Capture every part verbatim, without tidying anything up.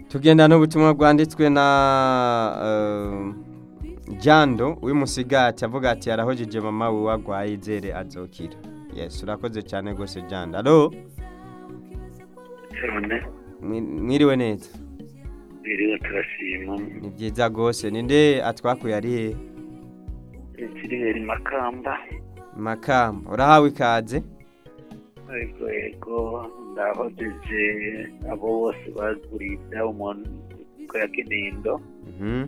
tugenda n'ubutumwa bwanditswe na uh, Jando w'imusigati avuga ati arahojeje mama we wagwaye izere azokira. Yes, urakoze cyane gose Jando. Allo? Mwiriwe neza. Mwiriwe turashima. Ni byiza gose. Ninde atwakuye ari he? Ikirere Makamba. Makamba. Urahawe ikaze? Ego ego ndahojeje abo bose bagurida umuntu ko yakinindo. Mhm.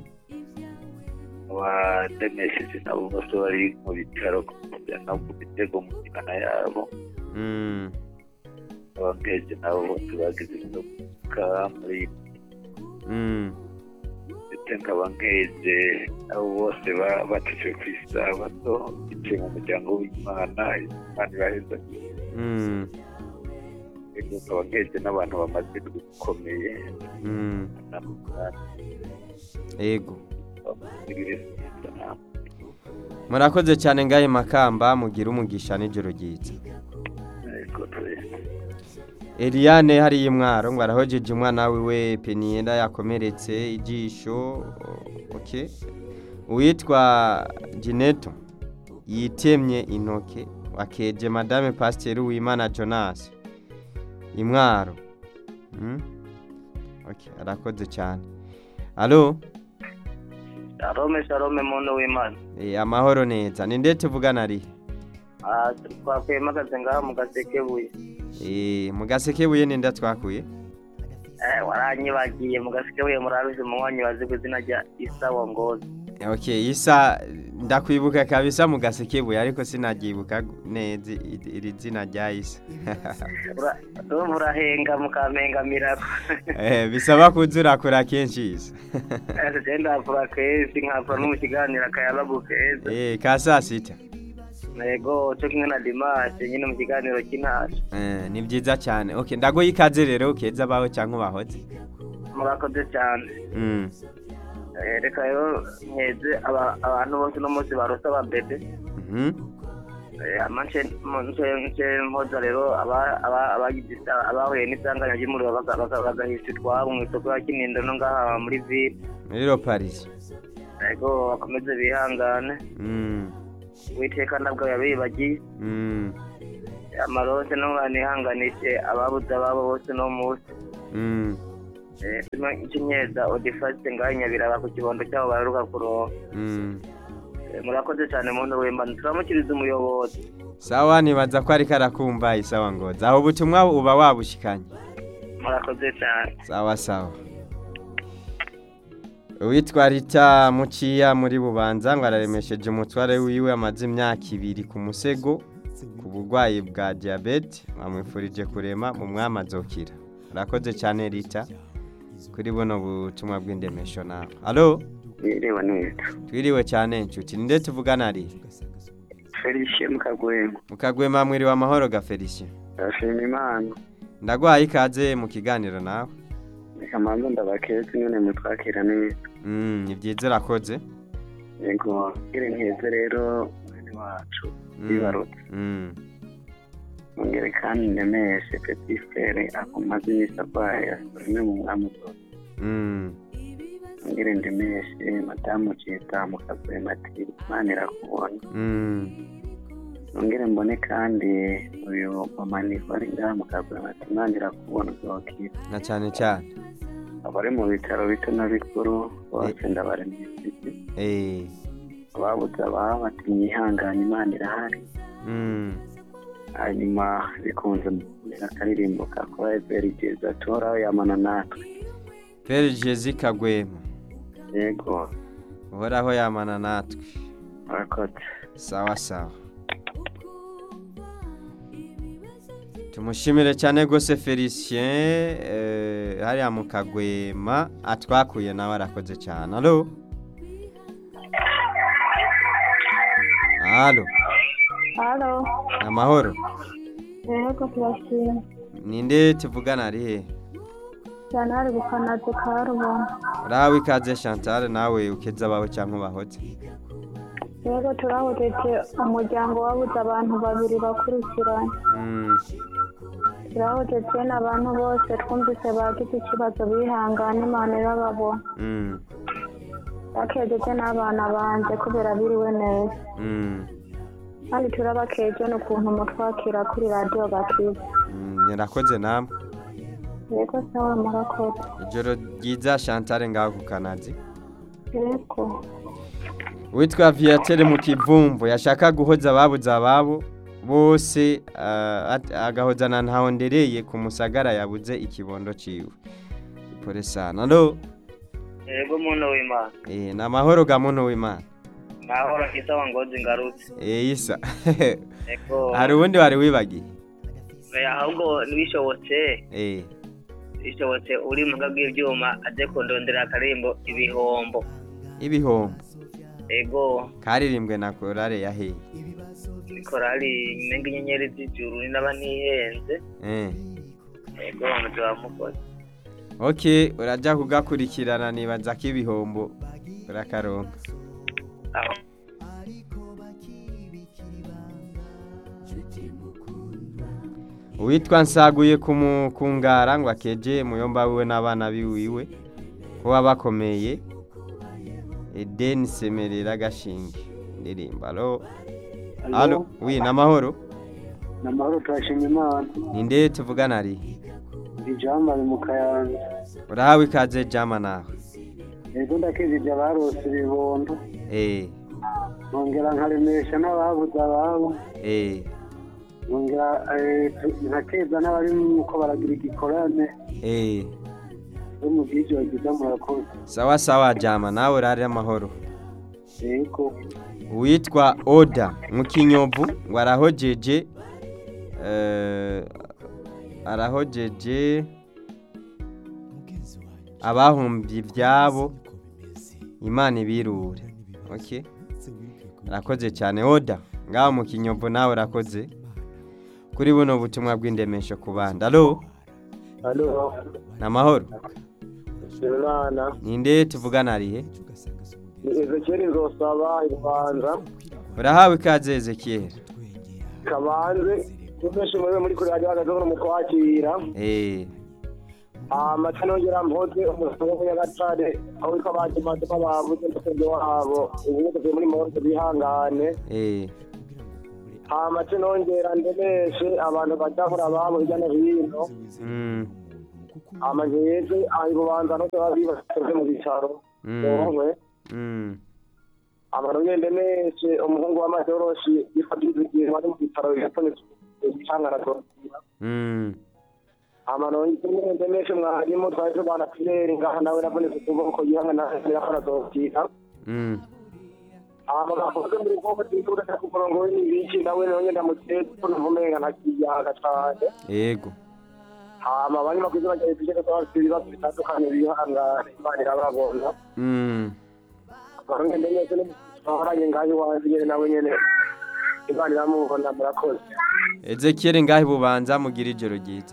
Wa demesije nabo bose bari mu bitaro kujyana ku bitego mu kana yabo. Mm. Abangeje nabo bose bagize indoka muri Mm. Itenga bangeje abo bose batuje kwisa bato ite mu muryango w'Imana kandi baheza. Mm. Ego abangeje n'abantu bamaze gukomeye. Mm. Ego. Murakoze cyane ngaye Makamba mugira umugisha n'ijoro ryiza. Ego twese. Eliane hari imwaro ngo arahojeje umwana wiwe Penienda yakomeretse ijisho. Okay. Uwitwa Gineto yitemye intoke wakeje Madame Pasteur Uwimana Jonas imwaro. Hmm? Okay, arakoze cyane. Allo? Arome Sharome muntu w'Imana. Eh amahoro neza. Ninde tuvugana ari? Ah twakuye magaze ngaha mu Gasekebuye. Eh mu Gasekebuye ninde twakuye? Eh waranyibagiye mu Gasekebuye muraruze mu wanyu bazigwe zina rya Isa wa Ngozi. Okay, Isa ndakwibuka kabisa mu Gasekebuye ariko sinagibuka neza iri zina rya Isa. Ura murahenga mukamengamirako. Eh bisaba kuzura kura kenshi Isa. Eh genda akora kenshi nkakora n'umukiganira kayabagukeza. Eh kasa sita. Ego cyo kimwe na Dimanche nyine mu kiganiro kinashe. Eh ni byiza cyane. Okay, ndago yikaze rero keza baho cyangwa bahoze. Murakoze cyane. Mm. Eh reka yo nkeze abantu bose no munsi barosa ba bebe. Mhm. Eh amanche monche nche mpoza rero aba abagizisa abahuye n'isanganya ry'umuriro bagahise twabo mu isoko ya Kinindo no ngaha muri ville. Muri Ro Paris. Ego bakomeze bihangane. Mm. Witeka ndabwo yabibagiye. Mm. Amarose no nganihanganishe ababuza babo bose no munsi. Mm. Eh ikinyeza Odifaste nganya biraba ku kibondo cyabo baruka kuro. Mm. Murakoze cyane muntu w'Imana turamukiriza umuyobozi. Sawa nibaza ko ari karakumva Isawa Ngozi. Aho butumwa uba wabushikanye. Murakoze cyane. Sawa sawa. Uwitwa Rita Muciya muri Bubanza ngo araremesheje umutware wiwe amaze imyaka ibiri ku musego ku burwayi bwa diabete bamwifurije kurema mu mwama azokira. Urakoze cyane Rita kuri buno butumwa bw'indemesho nawe. Allo? Mwiriwe neza. Twiriwe cyane nshuti. Ninde tuvugana ari? Felicien Mukagwema. Mukagwema mwiriwe amahoro ga Felicien. Ndashima Imana. Ndagwaye ikaze mu kiganiro nawe. Kamanzo ndabaketse nyene mutwakira neza. Mm, ni byiza urakoze. Yego, ire nkeze rero mwene wacu bibarutse. Mm. Ngere kandi ndemeshe Petit Frere akomaze n'isabaya rimwe mu mwamuzo. Mm. Ngere ndemeshe madamu Cita Mukagwema ati manira kubona. Mm. Ngere mbone kandi uyu mama Nicole ngaha Mukagwema ati manira kubona uzokira. Na cyane cyane. Abari mu bitaro bito na bikuru bose ndabaremye. Eh. Ababuze ababo ati mwihangane Imana irahari. Mm. Hanyuma bikunze mu karirimbo ka Kwezeri Jeza tora yamana natwe. Père Jésus Kagwema. Yego. Uhoraho yamana natwe. Murakoze. Sawa sawa. Tumushimire cyane gose Felicien eh hariya mu Kagwema atwakuye nawe arakoze cyane. Allo? Allo? Allo? Amahoro. Yego turashimye. Ninde tuvugana ari he? Chantal bukanaze karubo. Urahawe ikaze Chantal nawe ukeza bawe cyangwa bahoze. Yego turahojeje umuryango wabuze abantu babiri bakurikiranye. Mm. turahojeje n'abantu bose twumvise bagize ikibazo bihangana Imana irababona. Mm. Bakejeje n'abana banje kubera biriwe neza. Mm. Kandi turabakeje n'ukuntu mutwakira kuri radiyo Gakiza. Mm, nyirakoze namwe. Yego sawa murakoze. Ijoro ryiza Chantal ngaho ku Kanazi. Yego. Witwa Viateur mu Kivumvu yashaka guhoza ababuza ababo bose uh, agahozana ntaho ndereye ku Musagara yabuze ikibondo ciwe. Ipore sana. Ndo Yego muntu w'Imana. eh na mahoro ga muntu w'Imana. Mahoro kisa wangozi ngarutse. Eh isa. Yego. Hari ubundi wari wibagiye. Oya ahubwo nibishobotse. Eh. Bishobotse uri mu bw'ibyuma aje kondondera akarimbo ibihombo. Ibihombo. Ego. Karirimbwe na korale yahe. Korali menga inyenyeri z'ijuru ni n'abanihenze. Eh. Ego muzaba mukoze. Okay, uraja kugakurikirana nibaza ko ibihombo urakaronka. Aho. Uwitwa Nsaguye kumukungara ngo akeje muyomba wiwe n'abana biwiwe ko wabakomeye Eden Semerera gashinge ndirimba alo alo wi namahoro namahoro twashimye Imana ninde tuvugana ari ndi Jama mu Kayanza urahawe ikaze Jama nawe ego ndakizije abarose ibibondo eh nongera nkaremesha n'ababuza ababo eh nongera nkakeza n'abari muko baragira igikorane eh mu bwije bagiza murakoze sawa sawa Jama nawe urari amahoro ego witwa Oda mu Kinyovu ngo arahojeje eh arahojeje abahumbye ibyabo Imana ibirure. Okay, arakoze cyane Oda ngaho mu Kinyovu nawe urakoze kuri buno butumwa bw'indemesho ku bandi. Alo alo namahoro Imana ninde tuvugana arihe ni Ezekiel Nzosaba Ibanza urahawe ikaze Ezekiel kabanze twese muri kuri radio agazo mu kwakira eh amata nongera mpoze umusoro y'agatare aho ko bagimaze babuze ndetse wabo ubuye muri monde bihangane eh amata nongera ndemeshe abantu badahora babo bijyana hino mm amajeze ayibo banza no babibaze mu bitaro wowe mm abantu ndemeshe umuhungu w'amadoroshi yifatiye igihe bari mu bitaro yapone bihangana ko mm amano ndemeshe mwarimu twaje bana Pierre ngaha nawe nabonetse kuboko yihangana yakora dotira mm ama bakoze muri bwo tintura ku murongo w'ibiki nawe none ndamutse tunavumenga ntakiyaga cyane yego ama bari makuze bagiye kugera kwa ibibazo bitandukanye bihangana bari ababona mm baronge ndemeshe n'abaranye ngayo waziye nawe nyene ibari namubona murakoze Ezekiel ngaho bubanza mugira ijoro ryiza.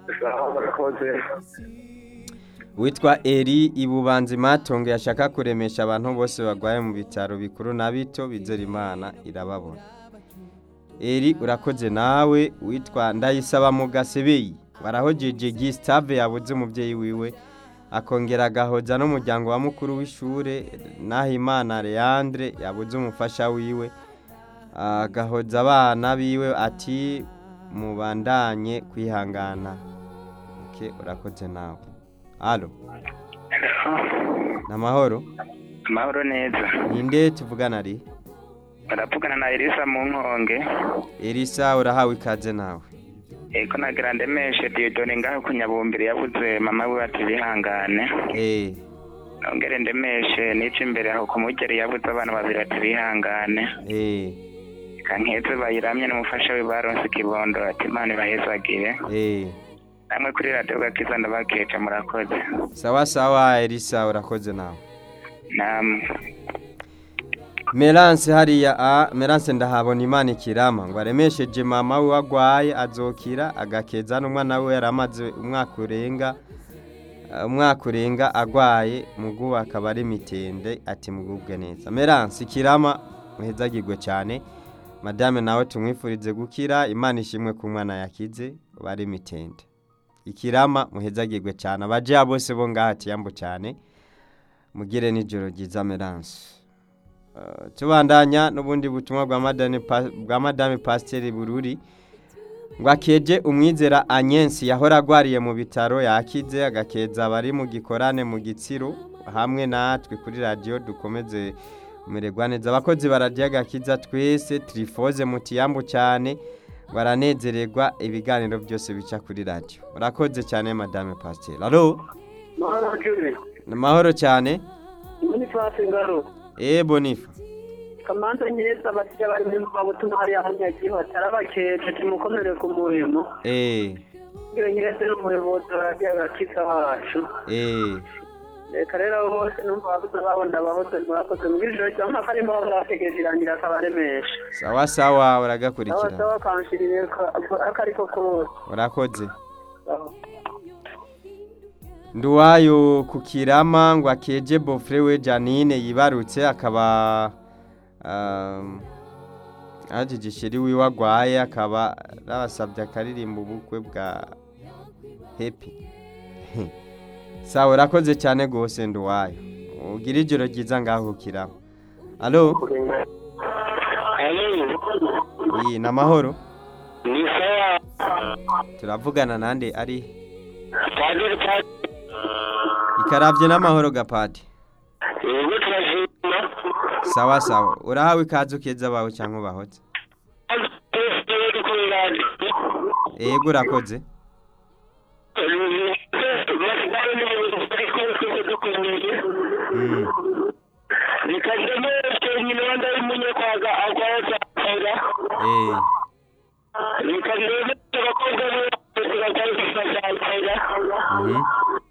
Witwa Eri ibubanzi matongo yashaka kuremesha abantu bose bagwaye mu bitaro bikuru na bito bizera Imana irababona. Eri urakoze nawe witwa Ndayisaba mu Gasebeyi barahojeje Gustave yabuze umuvyeyi wiwe akongera agahoza n'umuryango wa mukuru w'ishure naho Imana Leandre yabuze umufasha wiwe agahoza abana biwe ati mubandanye kwihangana. Okay, urakoze nawe. Alo. Namahoro. Amahoro neza. Ninde tuvugana ari? Baravugana na Elisa mu Nkonge. Elisa urahawe ikaze nawe. Eko na grande meshe Diodone ngaho kunyabumbire yabuze mama we ati bihangane. Eh. Nongere ndemeshe nici imbere aho kumugere yabuze abana babiri ati bihangane. Eh. Kankeze bayiramye n'umufasha we baronse kibondo ati Imana bahezagire. Eh. Namwe kuri radio Gakiza ndabakeca murakoze. Sawa sawa Elisa urakoze nawe. Nam. Melance hariya a Melance ndahabona Imana ikirama ngo aremesheje mama we wagwaye azokira agakeza n'umwana we yaramaze umwaka urenga umwaka urenga agwaye mugu akaba ari mitende ati mugubwe neza. Melance ikirama muhezagirwe cyane. Madame nawe tumwifurize gukira Imana ishimwe ku mwana yakize bari mitende ikirama muhezagirwe cyane abaje bose bo ngaha tiyambo cyane mugire nijoro ryiza Merance uh, tubandanya n'ubundi butumwa bwa madame bwa madame Pasteur Bururi ngwakeje umwizera Agnes yahora agwariye mu bitaro yakize agakeza bari mu gikorane mu gitsiro hamwe natwe kuri radio dukomeze umererwa neza abakozi baradiye gakiza twese trifoze mutiyambo cyane baranezererwa ibiganiro byose bica kuri radio urakoze cyane madame Pasteur allo mahoro jure namahoro cyane Boniface ngaro eh Bonifa kamanza nyeza batya bari mu babutumwa hari ahanyagiye batarabakeje tumukomere ku murimo eh ngire nyirese n'umuyobozi baradiye gakiza wacu eh reka rero bose numva babuze babona bahoze murakoze mu ijoro cyangwa kari mbo barategeje irangira akabaremesha sawa sawa uragakurikira sawa sawa kanshirire akariko kose urakoze Nduwayo kukirama ngo akeje bofre we Janine yibarutse akaba um, ajijishiri wiwe agwaye akaba rabasabye akaririmba ubukwe bwa Happy sawa urakoze cyane gose Nduwayo ugira ijoro ryiza ngaho kirama allo iyi namahoro ni sawa turavugana nande ari padiri padiri Ikaravye n'amahoro gapati. yego turashima Sawa sawa. Urahawe ikaze ukeza bawe cyangwa bahotse. Yego urakoze. Mm. Eh. Mhm.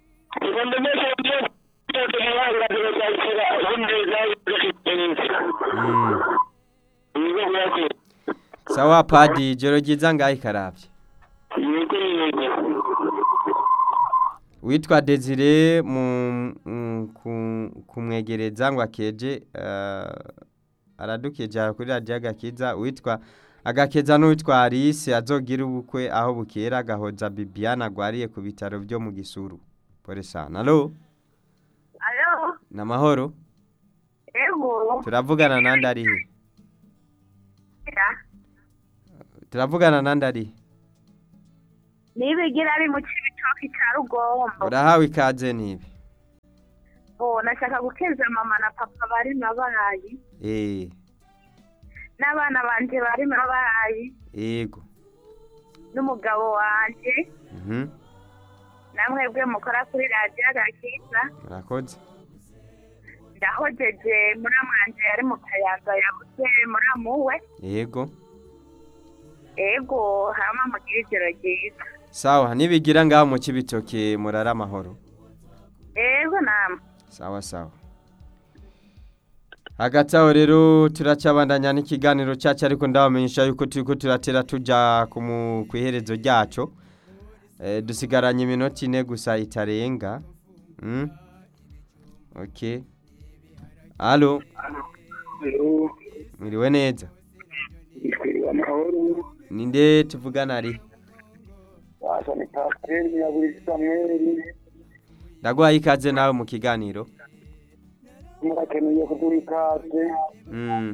Sawa padi joro ryiza ngaho ikaravye. Witwa Desire mu kumwegereza ngo akeje aradukeje kuri radio gakiza witwa agakeza n'uwitwa Alice azogira ubukwe aho bukera agahoza Bibiana agwariye ku bitaro byo mu Gisuru. Pole sana. Allo? Allo? Namahoro? Ego. Turavugana nande ari he? Turavugana nande ari? Nibigira ari mu cibitoki ca Rugombo. Urahawe ikaze nibi. Oh, nashaka gukeza mama na papa bari nabahayi. Eh. N'abana banje bari nabahayi. Yego. N'umugabo wanje. Mhm. Namwebwe mukora kuri radio gakiza. Murakoze. Ndahojeje muramwanje yari mu kayaga yabuze muramuwe. Yego. Ego hama mugira ijoro ryiza. Sawa nibigira ngaho mu cibitoke murara amahoro. Ego nama. Sawa sawa. Hagati aho rero turacabandanya n'ikiganiro cyacu ariko ndabamenyesha yuko turiko turatera tuja ku kwiherezo ryacu. Eh dusigaranye iminota ine gusa itarenga. Mm. Okay. Allo. Allo. Miriwe neza. amahoro Ninde tuvugana ari? wasa ni Pasteur ya buri Samuel Ndagwaye ikaze nawe mu kiganiro. murakeneye kuduha ikaze Mm.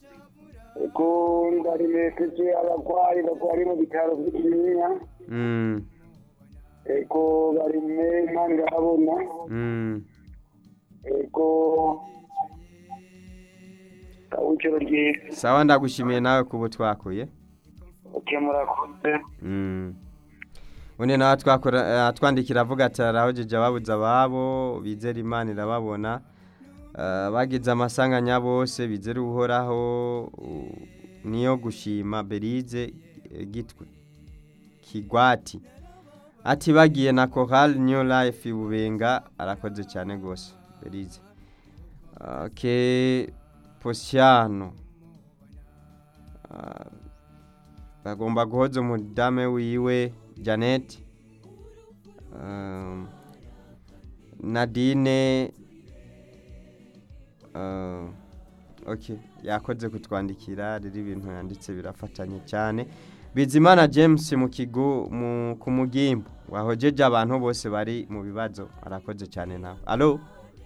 ko ndari mekeje abagwayi bagwari mu bitaro by'Kinyinya Mm. eko bari mema ngabona Mm. eko kawuciro ryiza Sawa ndagushimiye nawe kubo twakuye. ukemura kose Mm. Une nawe twakora twandikira avuga ati arahojeje ababuza ababo bizera Imana irababona. Uh, bagize amasanganya bose bizera uhoraho uh, niyo gushima Berize uh, gitwe Kigwati ati bagiye na Chorale New Life Bubenga arakoze cyane gose Berize. Okay Posiano uh, bagomba guhoza umudame wiwe Janet um, Nadine uh, okay yakoze kutwandikira riri ibintu yanditse birafatanye cyane Bizimana James mu kigo mu kumugimbo wahojeje abantu bose bari mu bibazo arakoze cyane nawe. Allo?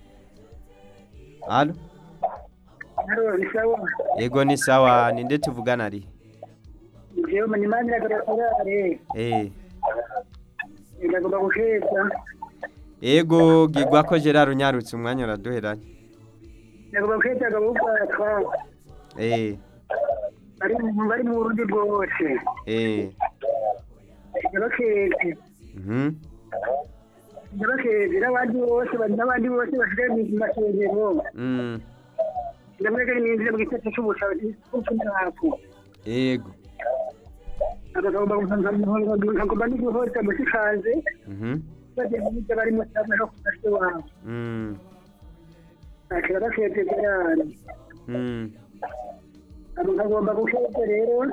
Allo? Haro isawa. Yego ni sawa ninde tuvugana ari? Jewe manimani agarakare. Eh. Ndagomba gusheza. Yego gigwa ko Gerard Nyarutse umwanya uraduheranye. Ndagomba gusheza gabuka twa. Eh. Bari bari mu Burundi bwose. Eh. Ndabakeze. Mhm. Ndabakeze n'abandi bose n'abandi bose bafite mu masengero. Mm. Ndamwege n'inzira bw'itete cy'ubushaje cy'umwaku. Yego. Agomba ngomba n'iguhota mushikanze. Mhm. Bageze bari mu cyama cyo kufasha wabo. Mm. Akira bakeze cyane. Mm. Agomba gushaka rero.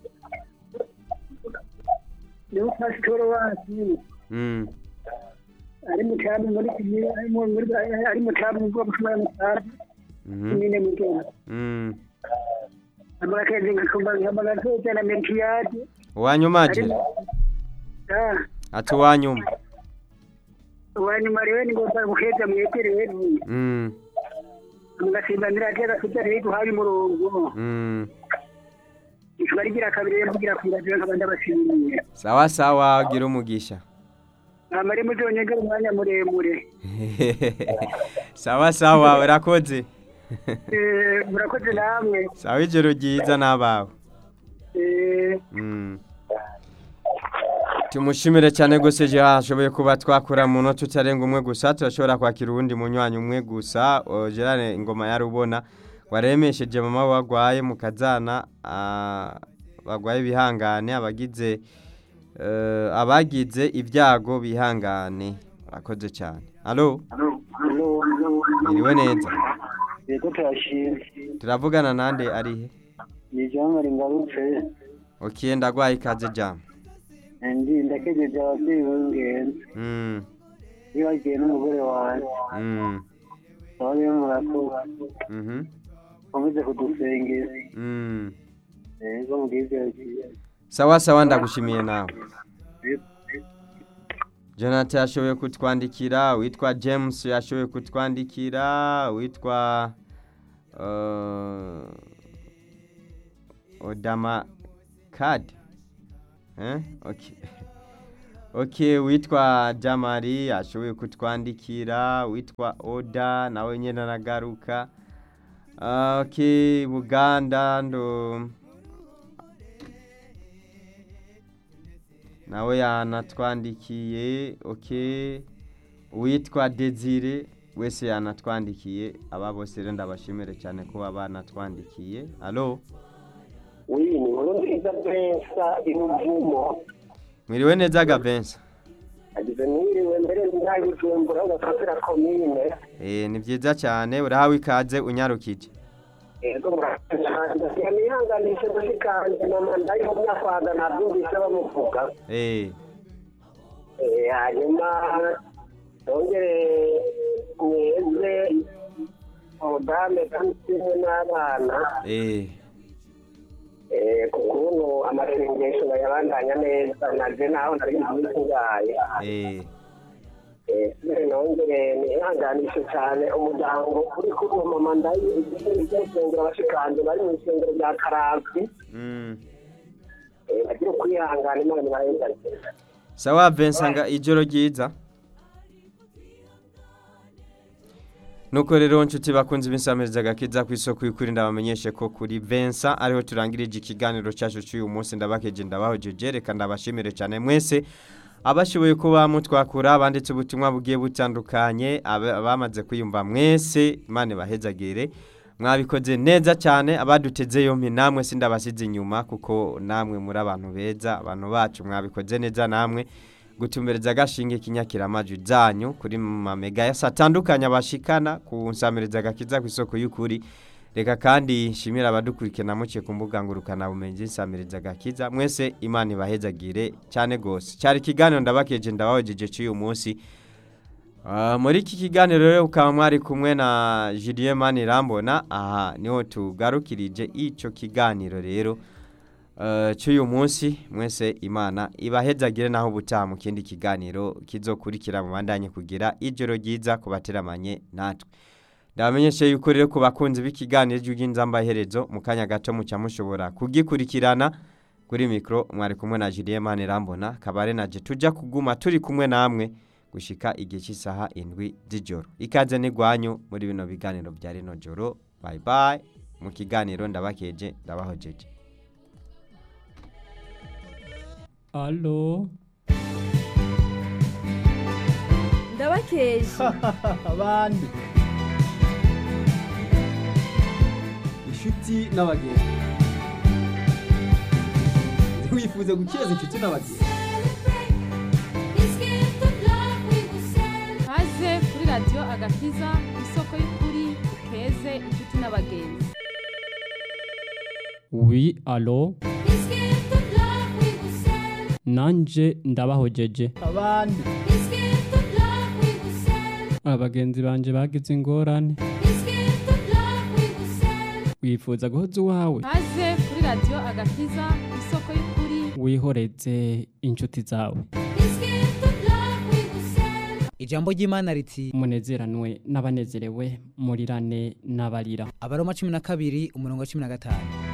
Niyo pasitoro wacu. Mm. Ari mu cyama muri kimwe ari mu muri ari mu cyama ngo mushobora gutara. Mhm. Nine mugena. Mm. Amakeze ngakomba ngamagaze cyane mentiyadi. Wanyuma je. Ah, Atu wanyuma. wanyuma rero ni ngomba guheza mweterere. Mm. Mugasimbanira cyera kutari guhaye umurongo. Mm. Ishwarigira kabiri yavugira kwiragira nkabandi abashimiye. Sawa sawa gira umugisha. Amare muzonyega umwanya muremure. Sawa sawa urakoze. Eh, murakoze namwe. Sawa ijoro ryiza nabawe. Eh, Mm. Tumushimire cyane gose je ashoboye kuba twakora mu no tutarenga umwe gusa turashobora kwakira uwundi munywanyi umwe gusa Gerard ingoma yarubona waremesheje mama wagwaye mu kazana bagwaye bihangane abagize eh, abagize ibyago bihangane akoze cyane. Allo? Allo. Iriwe neza. Yego turashimye. Turavugana nande arihe? Ni Jean Ringarutse. Okay ndagwaye ikaze jam. Ndi ndakejeje ababyeyi b'ingenzi. Mm. Bibagiye n'umugore wanjye. Mm. Babe murakoze. Mhm. Komeze kudusengera. Mm. Yego mbwize ati. Sawa sawa ndagushimiye nawe. Jonathan yashoboye kutwandikira, witwa James yashoboye kutwandikira, witwa uh, Odama Card. Eh? Okay. Okay, witwa Jamari yashoboye kutwandikira, witwa Oda nawe nyene nagaruka. Uh, okay, Buganda ndo nawe yanatwandikiye. Okay, witwa Desire wese yanatwandikiye. Aba bose rero ndabashimire cyane ko abanatwandikiye. Allo? Oui, ni nziza Bensa imuvumo. Mwiriwe neza Gabensa. Agize mwiriwe mbere ndayi Bujumbura ugafatira komine. Eh ni byiza cyane urahawe ikaze unyarukije. Ego murakoze. Yamihanganishe gushikanje mama ndayi mu myaka nabyumvise bamuvuga. Eh. Eh hanyuma ongere mweze mudame kandi n'abana. Eh. Eh kuko amasengesho yabandanya neza naje naho nari mukungaye. Eh. Eh nongere nihanganishe cyane umuryango uri kuri mama ndayi igitsengero abashikanje bari mu isengero rya Karavyi. Mm. Eh bagiye kwihangana Imana ibahendane. Sawa Vincent ijoro ryiza. Nuko rero nshuti bakunze binsamiriza gakiza ku isoko y'ukuri ndabamenyeshe ko kuri Vincent ariho turangirije ikiganiro cyacu cy'uyu munsi ndabakeje ndabahojeje reka ndabashimire cyane mwese abashoboye kuba mutwakura abanditse ubutumwa bugiye butandukanye abamaze kwiyumva mwese Imana bahezagire mwabikoze neza cyane abaduteze yompi namwe sindabasize inyuma kuko namwe muri abantu beza abantu bacu mwabikoze neza namwe gutumbereza gashinge kinyakira maju zanyu kuri mamega yasatandukanya bashikana kunsamereza gakiza ku isoko y'ukuri reka kandi shimira abadukurikirana muke ku mbuga ngurukana bumenyi nsamereza gakiza mwese Imana ibahezagire cyane gose cyari kiganiro ndabakeje ndabahojeje cy'uyu munsi. Uh, muri iki kiganiro rero ukaba mwari kumwe na Julien Manirambona aha niho tugarukirije ico kiganiro rero uh, cy'uyu munsi mwese Imana ibahezagire naho butaha mu kindi kiganiro kizokurikira mu bandanye kugira ijoro ryiza kubateramanye natwe. Ndamenyeshe yuko rero ku bakunzi b'ikiganiro cy'Inzamba Herezo mu kanya gato muca mushobora kugikurikirana kuri mikro mwari kumwe na Julien Manirambona kabare naje tuja kuguma turi kumwe namwe gushika igihe cy'isaha indwi z'ijoro. Ikaze ni gwanyu muri bino biganiro bya rino joro. Bye bye. Mu kiganiro ndabakeje ndabahojeje. Allo. Ndabakeje. Abandi. Inshuti n'abagenzi. Wifuza gukeza inshuti n'abagenzi. Haze kuri radio Agakiza isoko y'ukuri keze inshuti n'abagenzi. Oui, allo. Nanje ndabahojeje. Abandi. Abagenzi banje bagize ingorane. Wifuza guhoza uwawe. Haze kuri radio Agakiza isoko y'ukuri wihoreze inshuti zawe. Ijambo ry'Imana riti munezeranwe n'abanezerewe murirane n'abarira. Abaroma cumi na kabiri umurongo wa cumi na gatanu.